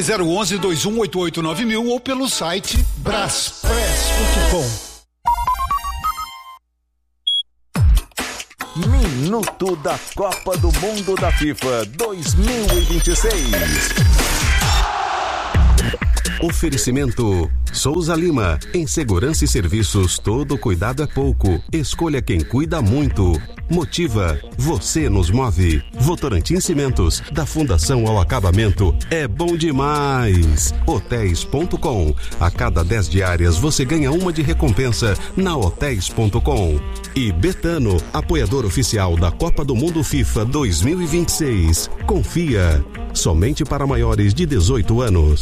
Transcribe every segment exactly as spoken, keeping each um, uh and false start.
zero um um, dois um oito oito nove mil ou pelo site braspress ponto com. Minuto da Copa do Mundo da FIFA dois mil e vinte e seis. Oferecimento Souza Lima. Em segurança e serviços, todo cuidado é pouco. Escolha quem cuida muito. Motiva. Você nos move. Votorantim Cimentos, da fundação ao acabamento, é bom demais. Hotéis ponto com. A cada dez diárias você ganha uma de recompensa na hotéis ponto com. E Betano, apoiador oficial da Copa do Mundo FIFA dois mil e vinte e seis. Confia. Somente para maiores de dezoito anos.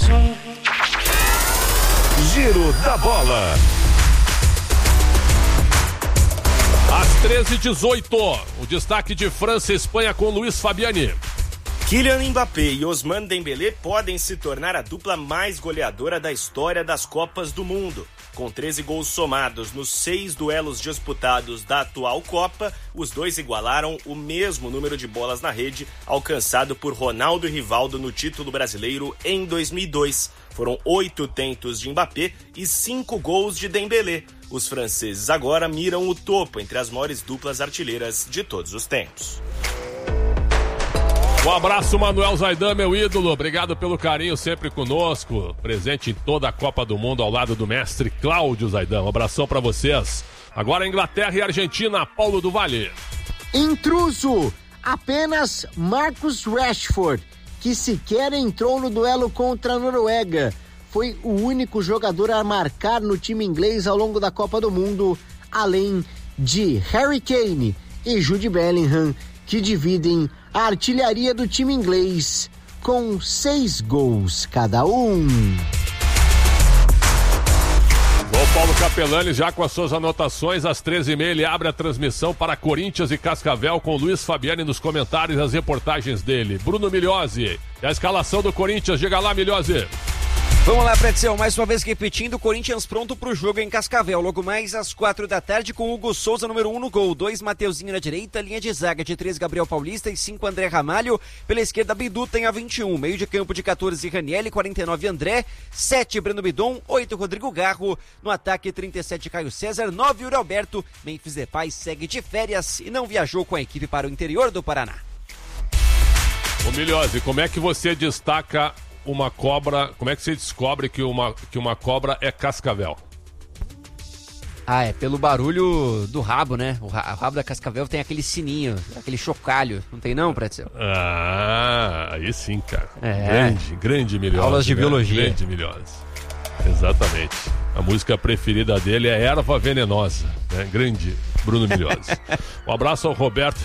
Giro da Bola. Às treze e dezoito, o destaque de França e Espanha com Luiz Fabiani. Kylian Mbappé e Ousmane Dembélé podem se tornar a dupla mais goleadora da história das Copas do Mundo. Com treze gols somados nos seis duelos disputados da atual Copa, os dois igualaram o mesmo número de bolas na rede alcançado por Ronaldo e Rivaldo no título brasileiro em dois mil e dois. Foram oito tentos de Mbappé e cinco gols de Dembélé. Os franceses agora miram o topo entre as maiores duplas artilheiras de todos os tempos. Um abraço, Manuel Zaidan, meu ídolo. Obrigado pelo carinho sempre conosco. Presente em toda a Copa do Mundo ao lado do mestre Cláudio Zaidan. Um abração pra vocês. Agora Inglaterra e Argentina, Paulo do Vale. Intruso. Apenas Marcus Rashford, que sequer entrou no duelo contra a Noruega. Foi o único jogador a marcar no time inglês ao longo da Copa do Mundo, além de Harry Kane e Jude Bellingham, que dividem a artilharia do time inglês com seis gols cada um. O Paulo Capelani já com as suas anotações, às treze e meia ele abre a transmissão para Corinthians e Cascavel com Luiz Fabiani nos comentários e as reportagens dele. Bruno Migliozzi, a escalação do Corinthians, diga lá, Migliozzi. Vamos lá, Pretzel, mais uma vez repetindo, Corinthians pronto pro jogo em Cascavel, logo mais às quatro da tarde com Hugo Souza, número um no gol, dois Mateuzinho na direita, linha de zaga de três Gabriel Paulista e cinco André Ramalho, pela esquerda Bidu tem a vinte e um, meio de campo de catorze Ranielli, quarenta e nove André, sete Breno Bidon, oito Rodrigo Garro, no ataque trinta e sete Caio César, nove Yuri Alberto, Memphis Depay segue de férias e não viajou com a equipe para o interior do Paraná. Ô Migliozzi, como é que você destaca uma cobra, como é que você descobre que uma, que uma cobra é cascavel? Ah, é pelo barulho do rabo, né? O, ra- o rabo da cascavel tem aquele sininho, aquele chocalho. Não tem não, Pretzel? Ah, aí sim, cara. É. Grande, grande Migliozzi. Aulas de né? biologia. Grande Migliozzi. Exatamente. A música preferida dele é Erva Venenosa, né? Grande Bruno Migliozzi. Um abraço ao Roberto...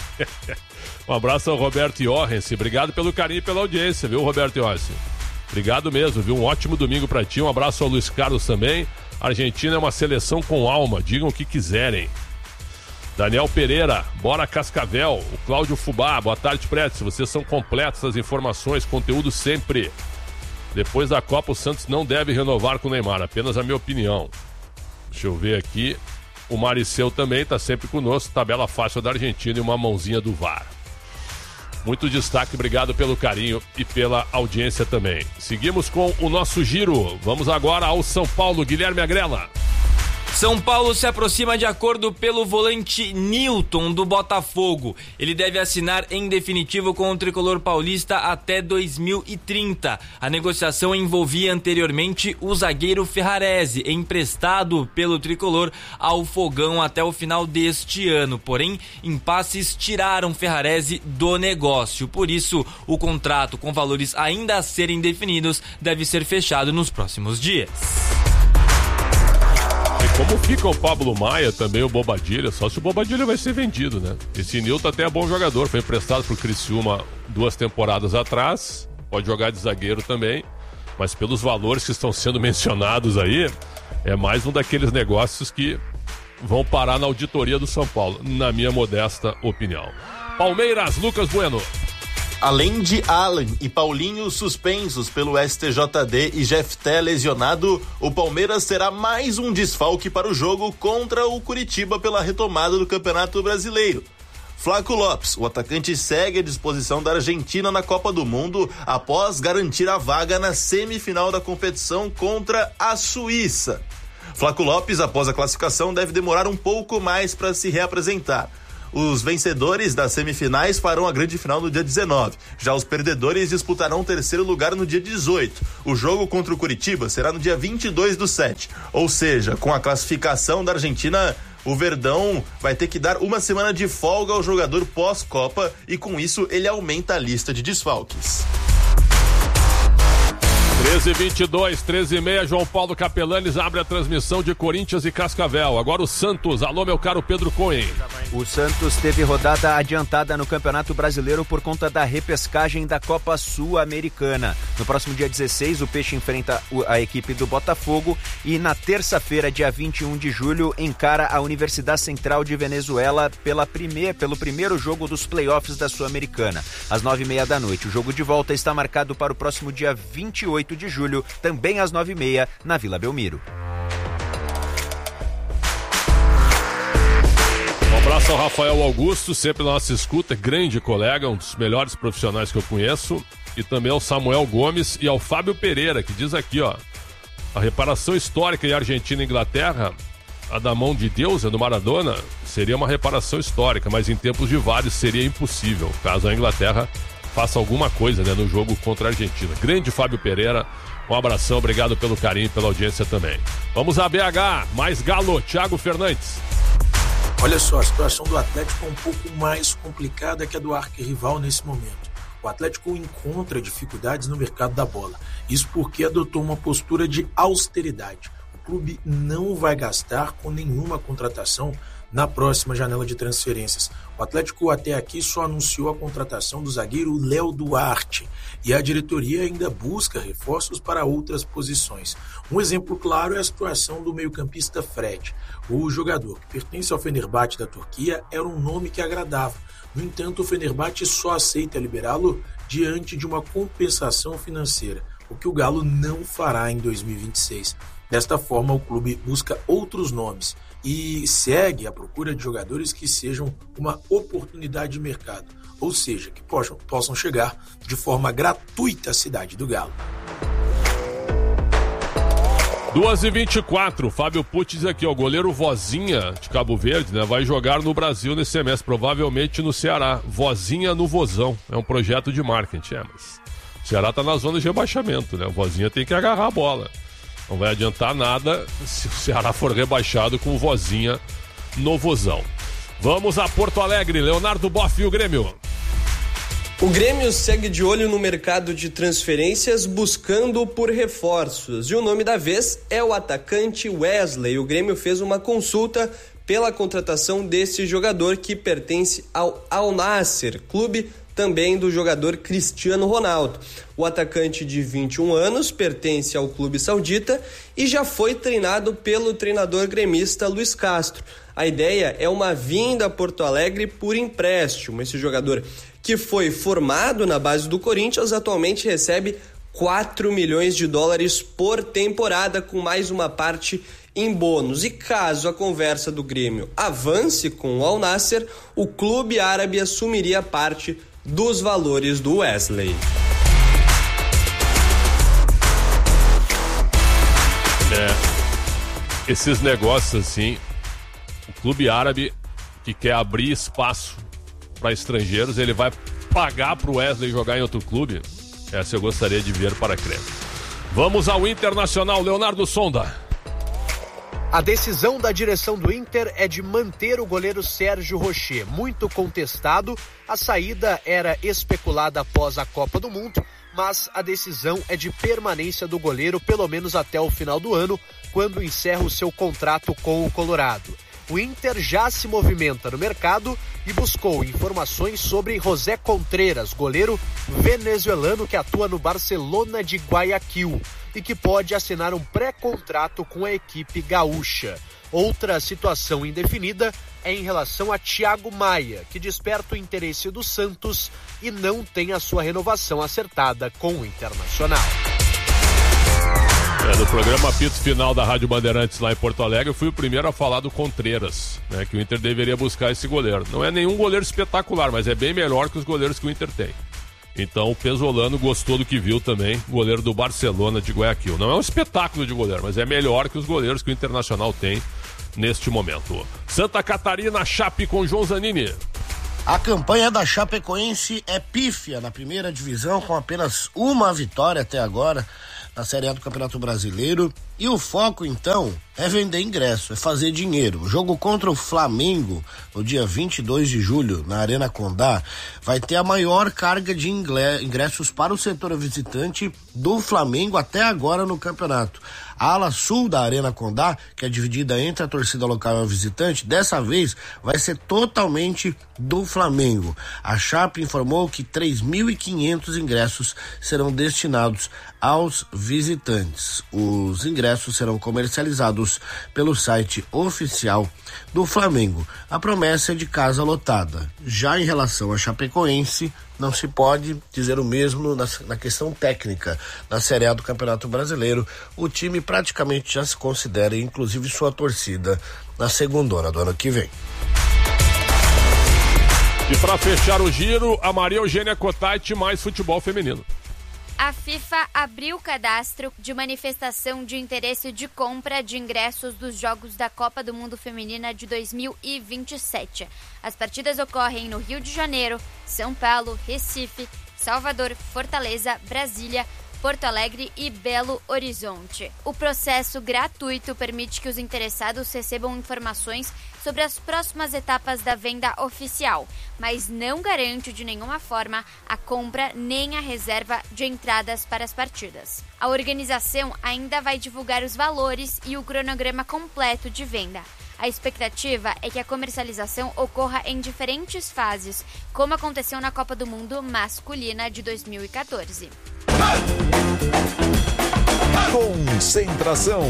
Um abraço ao Roberto Iorrense. Obrigado pelo carinho e pela audiência, viu, Roberto Iorrense? Obrigado mesmo, viu? Um ótimo domingo pra ti. Um abraço ao Luiz Carlos também. A Argentina é uma seleção com alma. Digam o que quiserem. Daniel Pereira, bora Cascavel. O Cláudio Fubá, boa tarde, Pretz. Vocês são completos as informações, conteúdo sempre. Depois da Copa, o Santos não deve renovar com o Neymar. Apenas a minha opinião. Deixa eu ver aqui. O Maricel também tá sempre conosco. Tabela fácil da Argentina e uma mãozinha do V A R. Muito destaque, obrigado pelo carinho e pela audiência também. Seguimos com o nosso giro. Vamos agora ao São Paulo, Guilherme Agrela. São Paulo se aproxima de acordo pelo volante Nilton do Botafogo. Ele deve assinar em definitivo com o tricolor paulista até dois mil e trinta. A negociação envolvia anteriormente o zagueiro Ferrarese, emprestado pelo tricolor ao Fogão até o final deste ano. Porém, impasses tiraram Ferrarese do negócio. Por isso, o contrato com valores ainda a serem definidos deve ser fechado nos próximos dias. Como fica o Pablo Maia, também o Bobadilha, só se o Bobadilha vai ser vendido, né? Esse Nilton até é bom jogador, foi emprestado pro Criciúma duas temporadas atrás, pode jogar de zagueiro também, mas pelos valores que estão sendo mencionados aí, é mais um daqueles negócios que vão parar na auditoria do São Paulo, na minha modesta opinião. Palmeiras, Lucas Bueno. Além de Alan e Paulinho suspensos pelo S T J D e Jefté lesionado, o Palmeiras terá mais um desfalque para o jogo contra o Coritiba pela retomada do Campeonato Brasileiro. Flaco Lopes, o atacante segue à disposição da Argentina na Copa do Mundo após garantir a vaga na semifinal da competição contra a Suíça. Flaco Lopes, após a classificação, deve demorar um pouco mais para se reapresentar. Os vencedores das semifinais farão a grande final no dia dezenove. Já os perdedores disputarão o terceiro lugar no dia dezoito. O jogo contra o Curitiba será no dia vinte e dois do sete. Ou seja, com a classificação da Argentina, o Verdão vai ter que dar uma semana de folga ao jogador pós-Copa e com isso ele aumenta a lista de desfalques. treze e vinte e dois, treze e meia, João Paulo Capelanes abre a transmissão de Corinthians e Cascavel. Agora o Santos. Alô, meu caro Pedro Cohen. O Santos teve rodada adiantada no Campeonato Brasileiro por conta da repescagem da Copa Sul-Americana. No próximo dia dezesseis, o Peixe enfrenta a equipe do Botafogo e na terça-feira, dia vinte e um de julho, encara a Universidade Central de Venezuela pela primeir, pelo primeiro jogo dos playoffs da Sul-Americana. Às nove e meia da noite. O jogo de volta está marcado para o próximo dia vinte e oito de julho, também às nove e meia, na Vila Belmiro. Um abraço ao Rafael Augusto, sempre na nossa escuta, grande colega, um dos melhores profissionais que eu conheço, e também ao Samuel Gomes e ao Fábio Pereira, que diz aqui, ó, a reparação histórica em Argentina e Inglaterra, a da mão de Deus, a do Maradona, seria uma reparação histórica, mas em tempos de vários seria impossível, caso a Inglaterra faça alguma coisa, né, no jogo contra a Argentina. Grande Fábio Pereira, um abração, obrigado pelo carinho e pela audiência também. Vamos a B H, mais Galo, Thiago Fernandes. Olha só, a situação do Atlético é um pouco mais complicada que a do arquirrival nesse momento. O Atlético encontra dificuldades no mercado da bola. Isso porque adotou uma postura de austeridade. O clube não vai gastar com nenhuma contratação na próxima janela de transferências. O Atlético até aqui só anunciou a contratação do zagueiro Léo Duarte e a diretoria ainda busca reforços para outras posições. Um exemplo claro é a situação do meio-campista Fred. O jogador, que pertence ao Fenerbahçe da Turquia, era um nome que agradava. No entanto, o Fenerbahçe só aceita liberá-lo diante de uma compensação financeira, o que o Galo não fará em dois mil e vinte e seis. Desta forma, o clube busca outros nomes e segue à procura de jogadores que sejam uma oportunidade de mercado, ou seja, que possam, possam chegar de forma gratuita à cidade do Galo. duas e vinte e quatro, Fábio Pucci diz aqui, ó, o goleiro Vozinha de Cabo Verde, né, vai jogar no Brasil nesse semestre, provavelmente no Ceará. Vozinha no Vozão, é um projeto de marketing, é, mas o Ceará tá na zona de rebaixamento, né, o Vozinha tem que agarrar a bola. Não vai adiantar nada se o Ceará for rebaixado com o Vozinha no Vozão. Vamos a Porto Alegre, Leonardo Boff e o Grêmio. O Grêmio segue de olho no mercado de transferências buscando por reforços. E o nome da vez é o atacante Wesley. O Grêmio fez uma consulta pela contratação desse jogador que pertence ao Al Nassr, clube também do jogador Cristiano Ronaldo. O atacante de vinte e um anos pertence ao clube saudita e já foi treinado pelo treinador gremista Luiz Castro. A ideia é uma vinda a Porto Alegre por empréstimo. Esse jogador, que foi formado na base do Corinthians, atualmente recebe quatro milhões de dólares por temporada, com mais uma parte em bônus. E caso a conversa do Grêmio avance com o Al Nassr, o clube árabe assumiria parte dos valores do Wesley. É, esses negócios assim, o clube árabe que quer abrir espaço para estrangeiros, ele vai pagar para o Wesley jogar em outro clube? Essa eu gostaria de ver para crer. Vamos ao Internacional, Leonardo Sonda. A decisão da direção do Inter é de manter o goleiro Sérgio Rocher, muito contestado. A saída era especulada após a Copa do Mundo, mas a decisão é de permanência do goleiro pelo menos até o final do ano, quando encerra o seu contrato com o Colorado. O Inter já se movimenta no mercado e buscou informações sobre José Contreras, goleiro venezuelano que atua no Barcelona de Guayaquil e que pode assinar um pré-contrato com a equipe gaúcha. Outra situação indefinida é em relação a Thiago Maia, que desperta o interesse do Santos e não tem a sua renovação acertada com o Internacional. É, no programa Apito Final da Rádio Bandeirantes lá em Porto Alegre, eu fui o primeiro a falar do Contreras, né, que o Inter deveria buscar esse goleiro. Não é nenhum goleiro espetacular, mas é bem melhor que os goleiros que o Inter tem. Então o Pesolano gostou do que viu também, goleiro do Barcelona de Guayaquil. Não é um espetáculo de goleiro, mas é melhor que os goleiros que o Internacional tem neste momento. Santa Catarina, Chape com João Zanini. A campanha da Chapecoense é pífia na primeira divisão, com apenas uma vitória até agora na Série A do Campeonato Brasileiro. E o foco, então, é vender ingresso, é fazer dinheiro. O jogo contra o Flamengo, no dia vinte e dois de julho, na Arena Condá, vai ter a maior carga de ingressos para o setor visitante do Flamengo até agora no campeonato. A ala sul da Arena Condá, que é dividida entre a torcida local e a visitante, dessa vez vai ser totalmente do Flamengo. A Chape informou que três mil e quinhentos ingressos serão destinados aos visitantes. Os ingressos serão comercializados pelo site oficial do Flamengo. A promessa é de casa lotada. Já em relação à Chapecoense, não se pode dizer o mesmo na, na questão técnica. Na Série A do Campeonato Brasileiro, o time praticamente já se considera, inclusive sua torcida, na segundona do ano que vem. E para fechar o giro, a Maria Eugênia Cotati mais futebol feminino. A FIFA abriu o cadastro de manifestação de interesse de compra de ingressos dos Jogos da Copa do Mundo Feminina de dois mil e vinte e sete. As partidas ocorrem no Rio de Janeiro, São Paulo, Recife, Salvador, Fortaleza, Brasília, Porto Alegre e Belo Horizonte. O processo gratuito permite que os interessados recebam informações sobre as próximas etapas da venda oficial, mas não garante de nenhuma forma a compra nem a reserva de entradas para as partidas. A organização ainda vai divulgar os valores e o cronograma completo de venda. A expectativa é que a comercialização ocorra em diferentes fases, como aconteceu na Copa do Mundo Masculina de dois mil e quatorze. Concentração.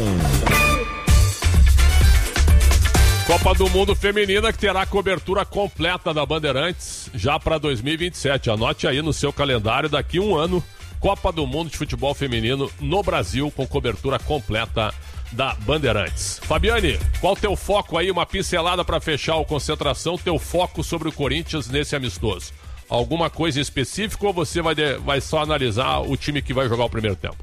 Copa do Mundo Feminina que terá cobertura completa da Bandeirantes já para dois mil e vinte e sete. Anote aí no seu calendário, daqui a um ano, Copa do Mundo de Futebol Feminino no Brasil com cobertura completa da Bandeirantes. Fabiane, qual o teu foco aí? Uma pincelada para fechar o Concentração, teu foco sobre o Corinthians nesse amistoso. Alguma coisa específica ou você vai, de, vai só analisar o time que vai jogar o primeiro tempo?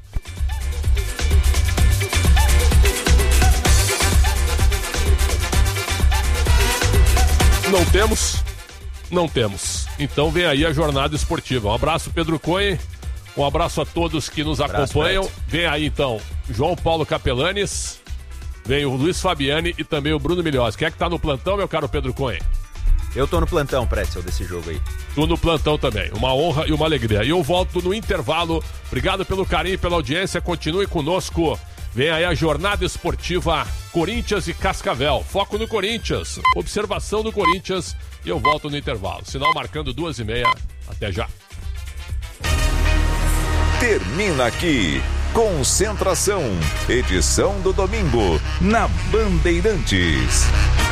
Não temos? Não temos. Então vem aí a jornada esportiva. Um abraço, Pedro Cohen. Um abraço a todos que nos abraço, acompanham. Fred. Vem aí então João Paulo Capelanes, vem o Luiz Fabiani e também o Bruno Milhós. Quem é que tá no plantão, meu caro Pedro Cohen? Eu tô no plantão, Pretzel, desse jogo aí. Tu no plantão também. Uma honra e uma alegria. E eu volto no intervalo. Obrigado pelo carinho e pela audiência. Continue conosco. Vem aí a jornada esportiva Corinthians e Cascavel. Foco no Corinthians. Observação do Corinthians. E eu volto no intervalo. Sinal marcando duas e meia. Até já. Termina aqui. Concentração. Edição do domingo. Na Bandeirantes.